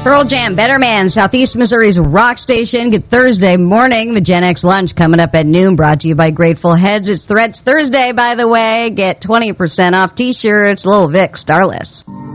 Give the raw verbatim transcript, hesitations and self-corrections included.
Pearl Jam, Better Man, Southeast Missouri's rock station. Good Thursday morning. The Gen X lunch coming up at noon, brought to you by Grateful Heads. It's Threats Thursday, by the way. Get twenty percent off t-shirts. Lil Vic, Starless.